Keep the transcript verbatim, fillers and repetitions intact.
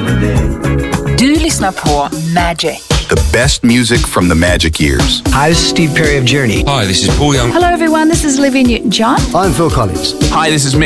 Du lyssnar på Magic. The best music from the Magic years. Hi, this is Steve Perry of Journey. Hi, this is Paul Young. Hello everyone, this is Olivia Newton-John. I'm Phil Collins. Hi, this is Mick